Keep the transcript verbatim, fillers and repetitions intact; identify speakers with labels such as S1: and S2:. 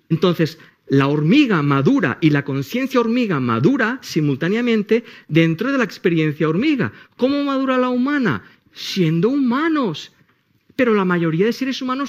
S1: Entonces, la hormiga madura y la conciencia hormiga madura simultáneamente dentro de la experiencia hormiga. ¿Cómo madura la humana? Siendo humanos. Pero la mayoría de seres humanos